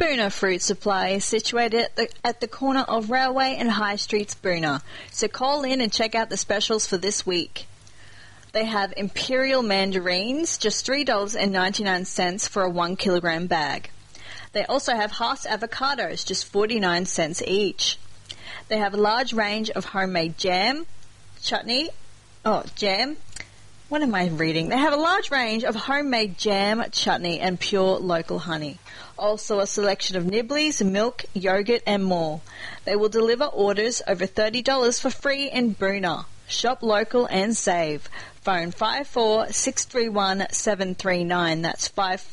Boonah Fruit Supply is situated at the corner of Railway and High Streets, Boonah, so call in and check out the specials for this week. They have Imperial Mandarins, just $3.99 for a 1 kilogram bag. They also have Haas Avocados, just 49 cents each. They have a large range of homemade jam, jam. What am I reading? They have a large range of homemade jam, chutney, and pure local honey. Also a selection of nibblies, milk, yogurt, and more. They will deliver orders over $30 for free in Boonah. Shop local and save. Phone 54631739. That's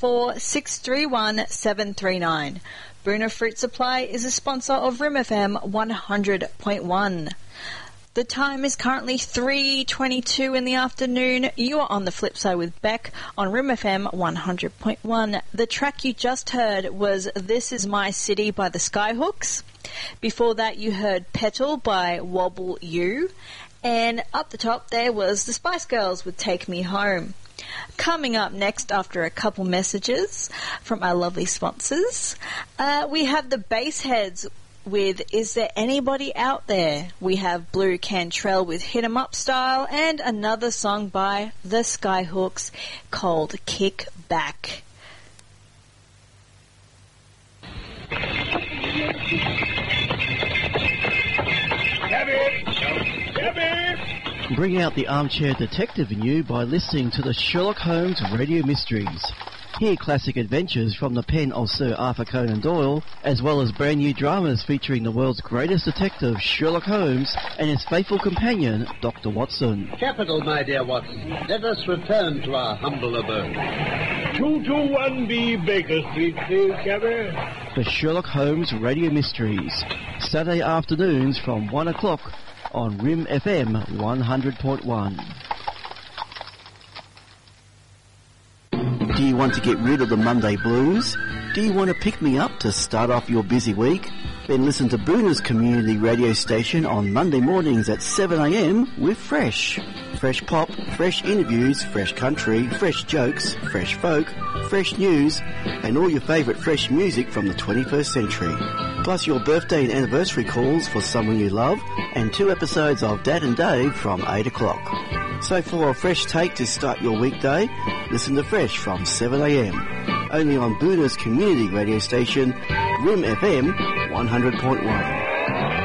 54631739. Boonah Fruit Supply is a sponsor of Rim FM 100.1. The time is currently 3:22 in the afternoon. You are on the flip side with Beck on Rim FM 100.1. The track you just heard was This Is My City by the Skyhooks. Before that you heard Petal by Wobble You. And up the top there was the Spice Girls with Take Me Home. Coming up next after a couple messages from our lovely sponsors, we have the Bassheads with Is There Anybody Out There? We have Blue Cantrell with Hit 'Em Up Style and another song by the Skyhooks called Kick Back. Bring out the armchair detective in you by listening to the Sherlock Holmes Radio Mysteries. Hear classic adventures from the pen of Sir Arthur Conan Doyle, as well as brand new dramas featuring the world's greatest detective, Sherlock Holmes, and his faithful companion, Dr. Watson. Capital, my dear Watson. Let us return to our humble abode. 221B Baker Street, please, cabby. The Sherlock Holmes Radio Mysteries. Saturday afternoons from 1 o'clock on Rim FM 100.1. Do you want to get rid of the Monday blues? Do you want to pick me up to start off your busy week? Then listen to Boonah's community radio station on Monday mornings at 7 a.m. with Fresh. Fresh pop, fresh interviews, fresh country, fresh jokes, fresh folk, fresh news, and all your favourite fresh music from the 21st century. Plus your birthday and anniversary calls for someone you love, and 2 episodes of Dad and Dave from 8 o'clock. So for a fresh take to start your weekday, listen to Fresh from 7 a.m. Only on Boonah's community radio station, Rim FM 100.1.